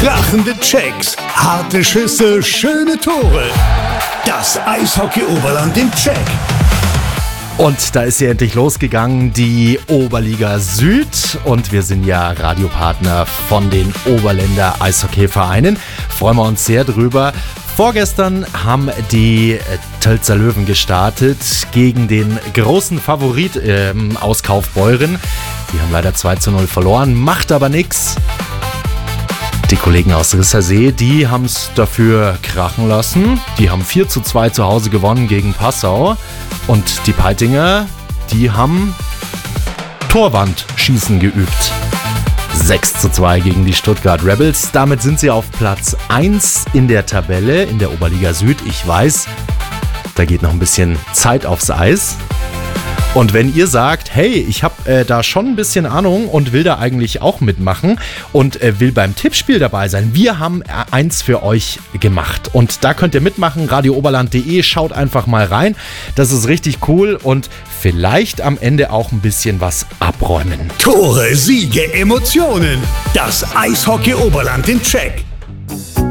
Krachende Checks, harte Schüsse, schöne Tore. Das Eishockey Oberland im Check. Und da ist sie endlich losgegangen, die Oberliga Süd. Und wir sind ja Radiopartner von den Oberländer Eishockeyvereinen. Freuen wir uns sehr drüber. Vorgestern haben die Tölzer Löwen gestartet gegen den großen Favorit aus Kaufbeuren. Die haben leider 2-0 verloren, macht aber nichts. Die Kollegen aus Rissersee, die haben es dafür krachen lassen. Die haben 4-2 zu Hause gewonnen gegen Passau. Und die Peitinger, die haben Torwandschießen geübt. 6-2 gegen die Stuttgart Rebels. Damit sind sie auf Platz 1 in der Tabelle in der Oberliga Süd. Ich weiß, da geht noch ein bisschen Zeit aufs Eis. Und wenn ihr sagt, hey, ich habe da schon ein bisschen Ahnung und will da eigentlich auch mitmachen und will beim Tippspiel dabei sein, wir haben eins für euch gemacht. Und da könnt ihr mitmachen, radiooberland.de, schaut einfach mal rein. Das ist richtig cool und vielleicht am Ende auch ein bisschen was abräumen. Tore, Siege, Emotionen. Das Eishockey Oberland im Check.